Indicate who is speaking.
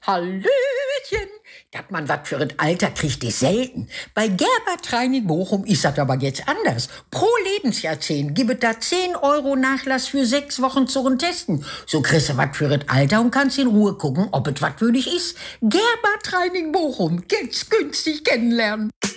Speaker 1: Hallöchen! Dat man wat für ein Alter kriegt, ist selten. Bei Gerber Training Bochum ist das aber jetzt anders. Pro Lebensjahrzehnt gibt es da 10 € Nachlass für 6 Wochen zum Testen. So kriegst du wat für ein Alter und kannst in Ruhe gucken, ob es wat für dich ist. Gerber Training Bochum, jetzt günstig kennenlernen.